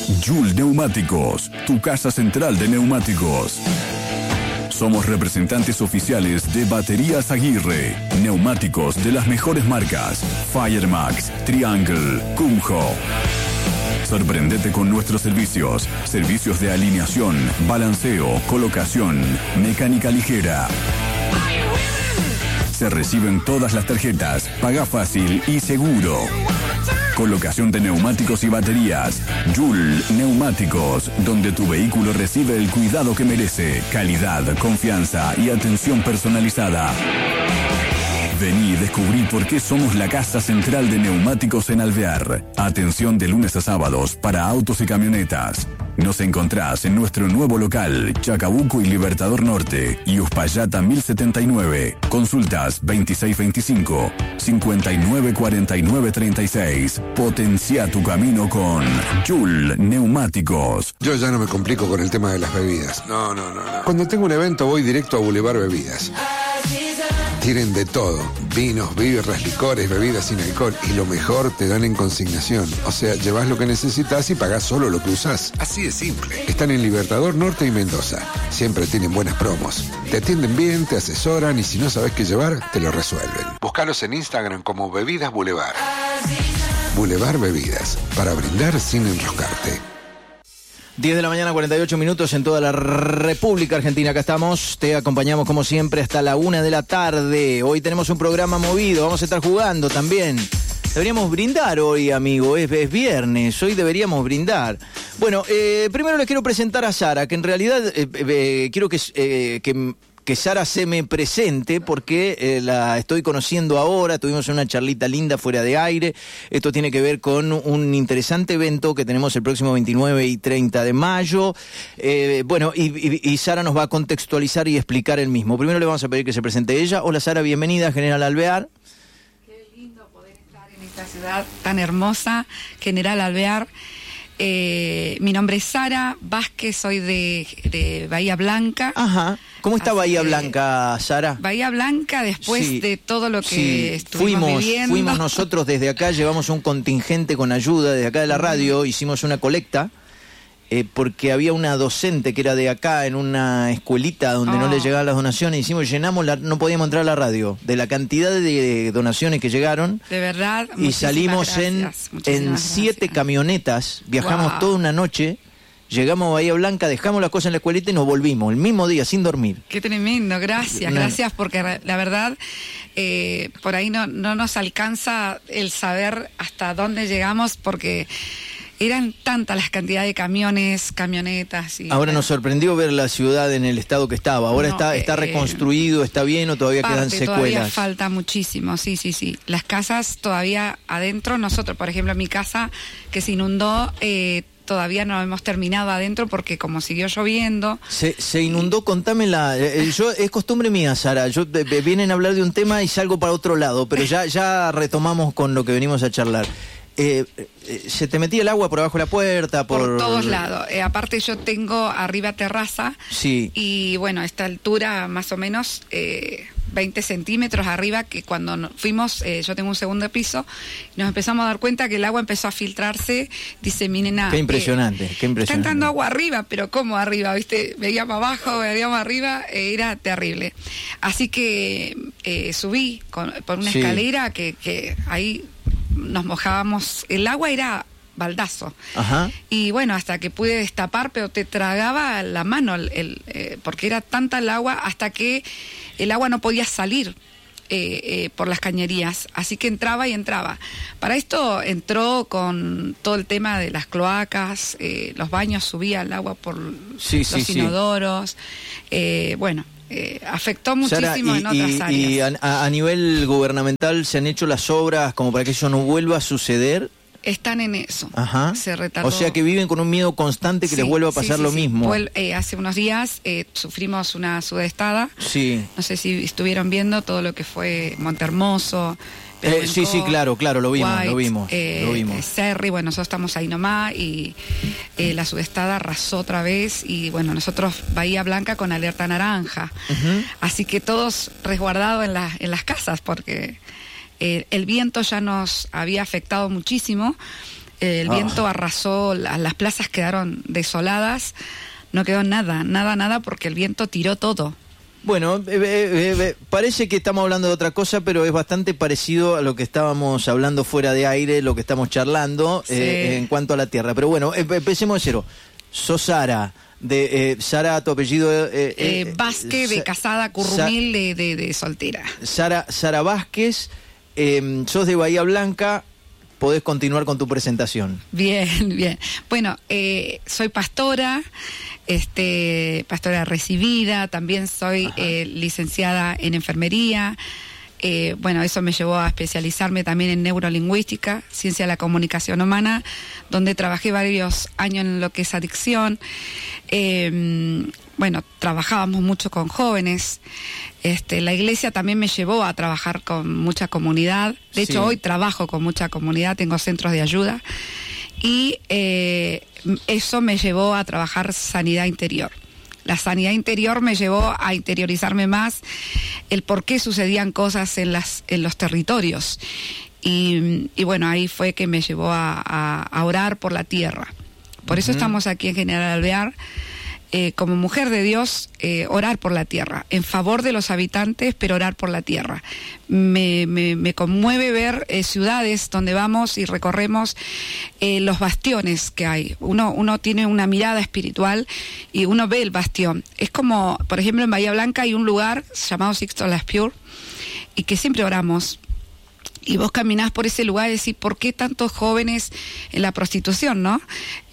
Jul Neumáticos, tu casa central de neumáticos. Somos representantes oficiales de Baterías Aguirre. Neumáticos de las mejores marcas: Firemax, Triangle, Kumho. Sorprendete con nuestros servicios. Servicios de alineación, balanceo, colocación, mecánica ligera. Se reciben todas las tarjetas, paga fácil y seguro. Colocación de neumáticos y baterías. Jul Neumáticos, donde tu vehículo recibe el cuidado que merece. Calidad, confianza y atención personalizada. Vení y descubrí por qué somos la casa central de neumáticos en Alvear. Atención de lunes a sábados para autos y camionetas. Nos encontrás en nuestro nuevo local, Chacabuco y Libertador Norte, y Uspallata 1079. Consultas 2625-594936. Potencia tu camino con Jul Neumáticos. Yo ya no me complico con el tema de las bebidas. No. Cuando tengo un evento voy directo a Boulevard Bebidas. Tienen de todo: vinos, birras, licores, bebidas sin alcohol. Y lo mejor, te dan en consignación. O sea, llevas lo que necesitas y pagás solo lo que usás. Así de simple. Están en Libertador Norte y Mendoza. Siempre tienen buenas promos. Te atienden bien, te asesoran y si no sabes qué llevar, te lo resuelven. Búscalos en Instagram como Bebidas Boulevard. Boulevard Bebidas. Para brindar sin enroscarte. 10 de la mañana, 48 minutos en toda la República Argentina. Acá estamos, te acompañamos como siempre hasta la 1 de la tarde. Hoy tenemos un programa movido, vamos a estar jugando también. Deberíamos brindar hoy, amigo, es viernes, hoy deberíamos brindar. Bueno, primero les quiero presentar a Sara, que en realidad quiero que Sara se me presente porque la estoy conociendo ahora. Tuvimos una charlita linda fuera de aire. Esto tiene que ver con un interesante evento que tenemos el próximo 29 y 30 de mayo. Y Sara nos va a contextualizar y explicar el mismo. Primero le vamos a pedir que se presente ella. Hola Sara, bienvenida a General Alvear. Qué lindo poder estar en esta ciudad tan hermosa, General Alvear. Mi nombre es Sara Vázquez, soy de Bahía Blanca. Ajá. ¿Cómo está Bahía Blanca, Sara? Bahía Blanca, después de todo lo que estuvimos viviendo. Fuimos nosotros desde acá, llevamos un contingente con ayuda desde acá de la radio, hicimos una colecta, porque había una docente que era de acá en una escuelita donde no le llegaban las donaciones, llenamos, no podíamos entrar a la radio, de la cantidad de donaciones que llegaron. De verdad, y salimos en 7 camionetas, viajamos toda una noche. Llegamos a Bahía Blanca, dejamos las cosas en la escuelita y nos volvimos, el mismo día, sin dormir. Qué tremendo, gracias, porque la verdad, por ahí no nos alcanza el saber hasta dónde llegamos, porque eran tantas las cantidades de camiones, camionetas. Ahora nos sorprendió ver la ciudad en el estado que estaba. Ahora está reconstruido, está bien, o todavía quedan secuelas. Todavía falta muchísimo, sí. Las casas todavía adentro, nosotros, por ejemplo, mi casa que se inundó, todavía no hemos terminado adentro porque como siguió lloviendo. Se inundó, contámela. Es costumbre mía, Sara. Vienen a hablar de un tema y salgo para otro lado, pero ya retomamos con lo que venimos a charlar. ¿Se te metía el agua por abajo de la puerta? Por todos lados. Aparte yo tengo arriba terraza. Sí. Y bueno, a esta altura más o menos 20 centímetros arriba, que cuando fuimos, yo tengo un segundo piso, nos empezamos a dar cuenta que el agua empezó a filtrarse. Dice mi nena, qué impresionante. Está entrando agua arriba, pero ¿cómo arriba? ¿Viste? Veíamos abajo, veíamos arriba, era terrible. Así que subí por una escalera que ahí nos mojábamos, el agua era baldazo. Ajá. Y bueno, hasta que pude destapar, pero te tragaba la mano, porque era tanta el agua, hasta que el agua no podía salir por las cañerías, así que entraba y entraba. Para esto entró con todo el tema de las cloacas, los baños, subía el agua por los inodoros, afectó muchísimo, Sara, en otras áreas. ¿Y a nivel gubernamental se han hecho las obras como para que eso no vuelva a suceder? Están en eso. Ajá. Se retardó. O sea que viven con un miedo constante que les vuelva a pasar lo mismo. Hace unos días sufrimos una sudestada. Sí. No sé si estuvieron viendo todo lo que fue Montehermoso. Sí, claro, lo vimos. Cerri, bueno, nosotros estamos ahí nomás y la sudestada arrasó otra vez y bueno, nosotros Bahía Blanca con alerta naranja. Uh-huh. Así que todos resguardados en las casas porque el viento ya nos había afectado muchísimo. El viento arrasó, las plazas quedaron desoladas, no quedó nada, porque el viento tiró todo. Bueno, parece que estamos hablando de otra cosa, pero es bastante parecido a lo que estábamos hablando fuera de aire, lo que estamos charlando en cuanto a la tierra. Pero bueno, empecemos de cero. Sos Sara, Sara, tu apellido... Vázquez, de casada, Currumil, de soltera. Sara Vázquez, sos de Bahía Blanca. Podés continuar con tu presentación. Bien. Bueno, soy pastora, pastora recibida, también soy licenciada en enfermería. Bueno, eso me llevó a especializarme también en neurolingüística, ciencia de la comunicación humana, donde trabajé varios años en lo que es adicción. Bueno, trabajábamos mucho con jóvenes. La iglesia también me llevó a trabajar con mucha comunidad. De hecho, hoy trabajo con mucha comunidad, tengo centros de ayuda. Y eso me llevó a trabajar sanidad interior. La sanidad interior me llevó a interiorizarme más el por qué sucedían cosas en los territorios. Y bueno, ahí fue que me llevó a orar por la tierra. Por eso estamos aquí en General Alvear. Como mujer de Dios, orar por la tierra, en favor de los habitantes, pero orar por la tierra. Me conmueve ver ciudades donde vamos y recorremos los bastiones que hay. Uno tiene una mirada espiritual y uno ve el bastión. Es como, por ejemplo, en Bahía Blanca hay un lugar llamado Sixto Las Pure y que siempre oramos. Y vos caminás por ese lugar y decís, ¿por qué tantos jóvenes en la prostitución, no?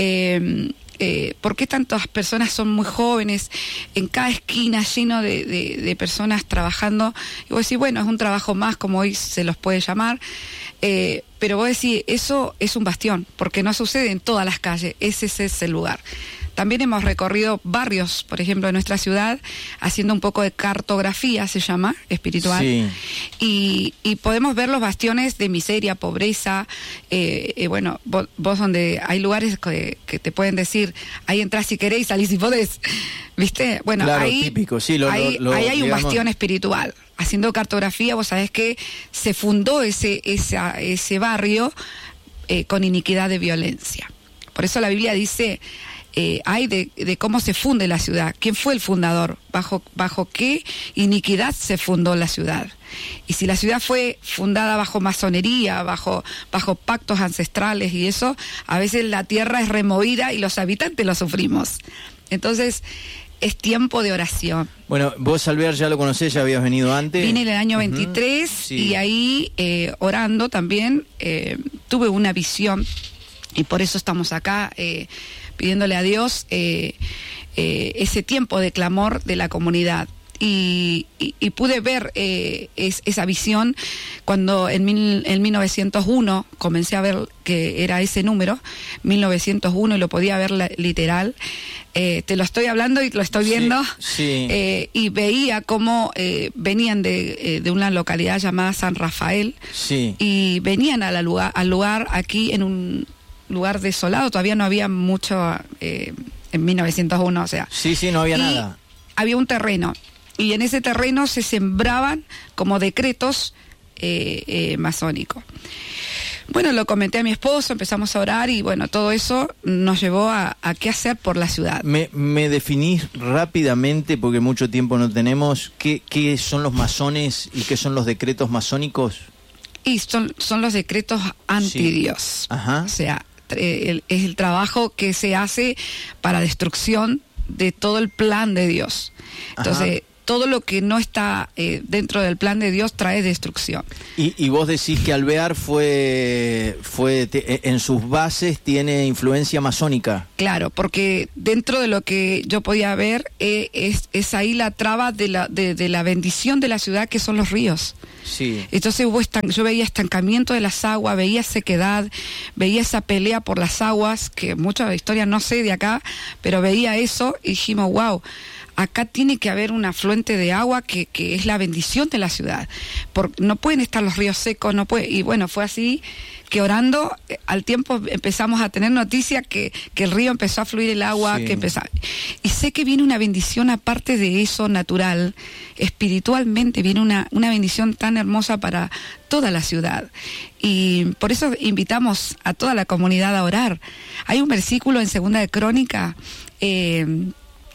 ¿Por qué tantas personas son muy jóvenes? En cada esquina lleno de personas trabajando. Y vos decís, bueno, es un trabajo más, como hoy se los puede llamar. Pero vos decís, eso es un bastión, porque no sucede en todas las calles. Ese es el lugar. También hemos recorrido barrios, por ejemplo, de nuestra ciudad, haciendo un poco de cartografía, se llama, espiritual. Sí. Y podemos ver los bastiones de miseria, pobreza. Bueno, vos donde hay lugares que te pueden decir, ahí entrás si querés, salís si podés. ¿Viste? Bueno, claro, ahí, típico. Sí, ahí hay un bastión espiritual. Haciendo cartografía, vos sabés que se fundó ese barrio con iniquidad de violencia. Por eso la Biblia dice... hay de cómo se funde la ciudad, quién fue el fundador, bajo qué iniquidad se fundó la ciudad. Y si la ciudad fue fundada bajo masonería, bajo pactos ancestrales y eso, a veces la tierra es removida y los habitantes lo sufrimos. Entonces, es tiempo de oración. Bueno, vos, Alvear, ya lo conocés, ya habías venido antes. Vine en el año 23 y ahí, orando también, tuve una visión y por eso estamos acá, pidiéndole a Dios ese tiempo de clamor de la comunidad. Y pude ver esa visión cuando en 1901 comencé a ver que era ese número, 1901, y lo podía ver literal. Te lo estoy hablando y lo estoy viendo. Sí. Y veía cómo venían de una localidad llamada San Rafael. Sí. Y venían al lugar aquí en un lugar desolado, todavía no había mucho en 1901, o sea. Sí, no había nada. Había un terreno, y en ese terreno se sembraban como decretos masónicos. Bueno, lo comenté a mi esposo, empezamos a orar, y bueno, todo eso nos llevó a qué hacer por la ciudad. ¿Me definís rápidamente, porque mucho tiempo no tenemos, qué son los masones y qué son los decretos masónicos? Y son los decretos anti-Dios. Ajá. O sea, es el trabajo que se hace para destrucción de todo el plan de Dios. Entonces, todo lo que no está dentro del plan de Dios trae destrucción. Y vos decís que Alvear en sus bases tiene influencia masónica. Claro, porque dentro de lo que yo podía ver es ahí la traba de la bendición de la ciudad, que son los ríos. Sí. Entonces yo veía estancamiento de las aguas, veía sequedad, veía esa pelea por las aguas, que mucha de la historia no sé de acá, pero veía eso y dijimos, wow, acá tiene que haber un afluente de agua que es la bendición de la ciudad. No pueden estar los ríos secos, no puede. Y bueno, fue así que orando, al tiempo empezamos a tener noticia que el río empezó a fluir el agua, sí. Y sé que viene una bendición aparte de eso natural, espiritualmente viene una bendición tan bendición hermosa para toda la ciudad. Y por eso invitamos a toda la comunidad a orar. Hay un versículo en 2 de Crónica que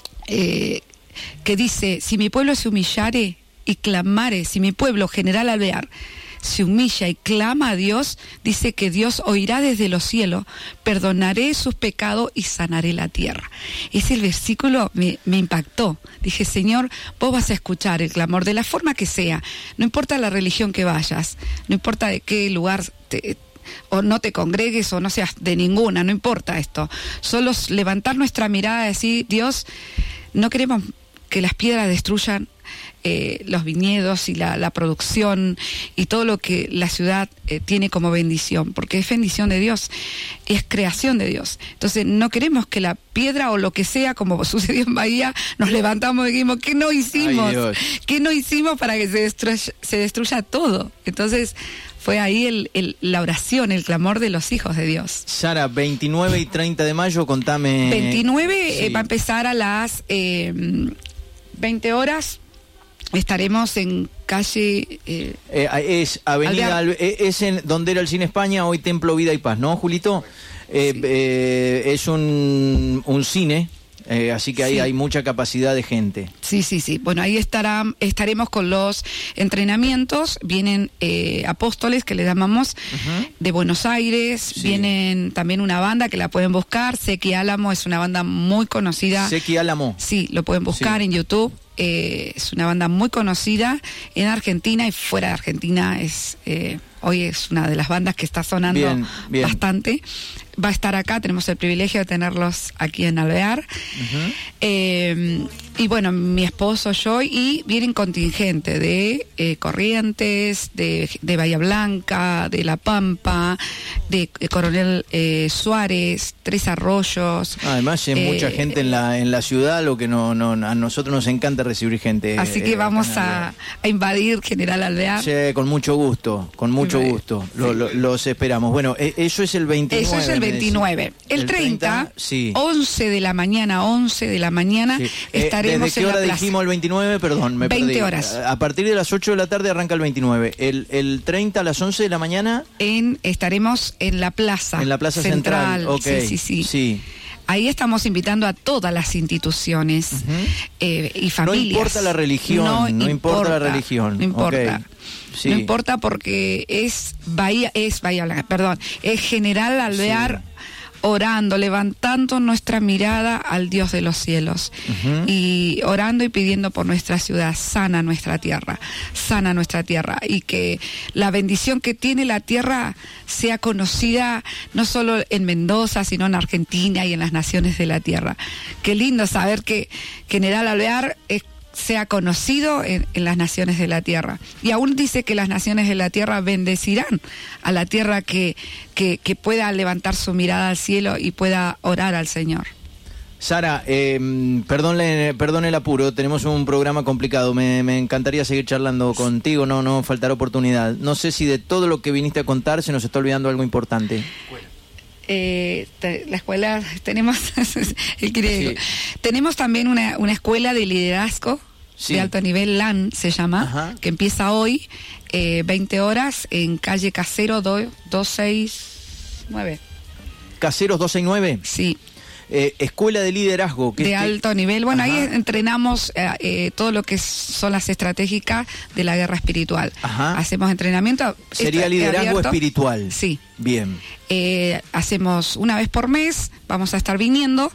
dice: si mi pueblo se humillare y clamare, si mi pueblo, General Alvear, se humilla y clama a Dios, dice que Dios oirá desde los cielos, perdonaré sus pecados y sanaré la tierra. Ese versículo me impactó. Dije, Señor, vos vas a escuchar el clamor de la forma que sea, no importa la religión que vayas, no importa de qué lugar o no te congregues o no seas de ninguna, no importa esto. Solo levantar nuestra mirada y decir, Dios, no queremos que las piedras destruyan los viñedos y la producción y todo lo que la ciudad tiene como bendición, porque es bendición de Dios, es creación de Dios. Entonces no queremos que la piedra o lo que sea, como sucedió en Bahía, nos levantamos y dijimos, ¿qué no hicimos? ¿Qué no hicimos para que se destruya todo? Entonces fue ahí la oración, el clamor de los hijos de Dios. Sara, 29 y 30 de mayo, contame. 29 sí. Va a empezar a las 20 horas. Estaremos en calle... es Avenida... es en donde era el Cine España, hoy Templo Vida y Paz, ¿no, Julito? Sí. Es un cine... así que ahí sí hay mucha capacidad de gente. Sí. Bueno, ahí estaremos con los entrenamientos. Vienen apóstoles, que le llamamos, de Buenos Aires. Sí. Vienen también una banda que la pueden buscar. Sequi Álamo es una banda muy conocida. Sequi Álamo. Sí, lo pueden buscar en YouTube. Es una banda muy conocida en Argentina y fuera de Argentina. Hoy es una de las bandas que está sonando bien. Bastante. Va a estar acá, tenemos el privilegio de tenerlos aquí en Alvear. Y bueno, mi esposo, yo, y vienen contingente de Corrientes, de Bahía Blanca, de La Pampa, de Coronel Suárez, Tres Arroyos. Además hay mucha gente en la ciudad, lo que no a nosotros nos encanta recibir gente. Así que vamos a invadir General Alvear. Sí, con mucho gusto, los esperamos. Bueno, eso es el 29. Eso es el 29. El 30, sí. 11 de la mañana, sí. Estaremos ¿desde qué hora dijimos el 29? Perdón, me 20 perdí. Horas. A partir de las 8 de la tarde arranca el 29. El 30 a las 11 de la mañana. Estaremos en la plaza. En la plaza central. Okay. Sí. Ahí estamos invitando a todas las instituciones y familias. No importa la religión. No importa la religión. No importa. Okay. Sí. No importa, porque es Bahía Blanca, perdón, es General Alvear, sí, orando, levantando nuestra mirada al Dios de los cielos, y orando y pidiendo por nuestra ciudad. Sana nuestra tierra, y que la bendición que tiene la tierra sea conocida no solo en Mendoza, sino en Argentina y en las naciones de la tierra. Qué lindo saber que General Alvear sea conocido en las naciones de la tierra. Y aún dice que las naciones de la tierra bendecirán a la tierra que pueda levantar su mirada al cielo y pueda orar al Señor. Sara, perdón el apuro, tenemos un programa complicado, me encantaría seguir charlando contigo, no faltará oportunidad. No sé si de todo lo que viniste a contar se nos está olvidando algo importante. La escuela, tenemos tenemos también una escuela de liderazgo, sí, de alto nivel, LAN se llama, que empieza hoy, 20 horas, en calle Caseros 269. ¿Caseros 269? Sí. Escuela de liderazgo. De alto nivel. Bueno, ahí entrenamos todo lo que son las estratégicas de la guerra espiritual. Hacemos entrenamiento. ¿Sería liderazgo espiritual? Sí. Bien. Hacemos una vez por mes, vamos a estar viniendo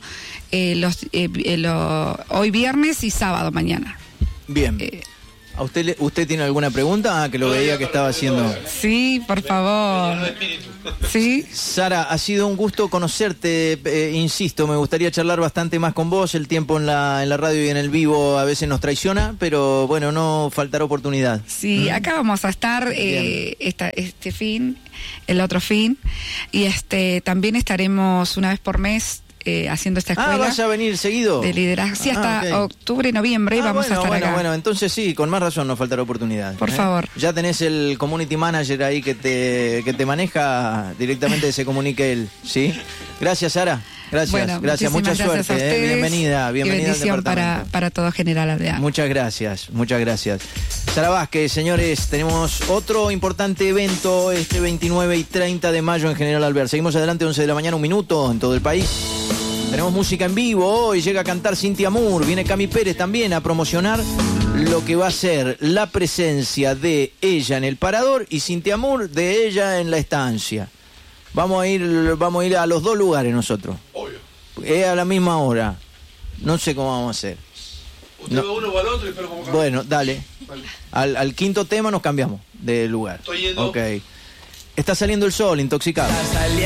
hoy viernes y sábado mañana. Bien. ¿A usted tiene alguna pregunta? Que lo veía que estaba haciendo. Sí, por favor. Sí. Sara, ha sido un gusto conocerte, insisto, me gustaría charlar bastante más con vos. El tiempo en la radio y en el vivo a veces nos traiciona, pero bueno, no faltará oportunidad. Sí, acá vamos a estar este fin, el otro fin, y también estaremos una vez por mes haciendo esta escuela. ¿Vas a venir seguido? De liderazgo. Sí, hasta octubre, noviembre vamos a estar acá. Bueno, entonces sí, con más razón nos faltará oportunidad. Por favor. Ya tenés el community manager ahí que te maneja, directamente se comunique él, ¿sí? Gracias, Sara. Gracias, Bueno, gracias, mucha muchísimas suerte. gracias a ustedes. Bienvenida Y bienvenida al bendición departamento. para todo General Alvear. Muchas gracias, muchas gracias. Sara Vázquez, señores, tenemos otro importante evento este 29 y 30 de mayo en General Alvear. Seguimos adelante, 11 de la mañana, 1 minuto en todo el país. Tenemos música en vivo, hoy llega a cantar Cintia Moore, viene Cami Pérez también a promocionar lo que va a ser la presencia de ella en el Parador y Cintia Moore de ella en la estancia. Vamos a ir a los dos lugares nosotros. Obvio. Es a la misma hora. No sé cómo vamos a hacer. Usted va uno o al otro y espero como cambia. Bueno, dale. Al quinto tema nos cambiamos de lugar. Estoy yendo. Ok. Está saliendo el sol, intoxicado. Está saliendo